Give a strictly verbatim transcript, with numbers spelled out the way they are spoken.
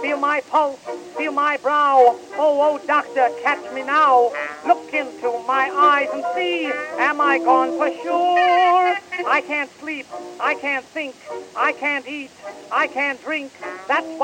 Feel my pulse, feel my brow. Oh, oh, doctor, catch me now. Look into my eyes and see, am I gone for sure? I can't sleep, I can't think, I can't eat, I can't drink. That's why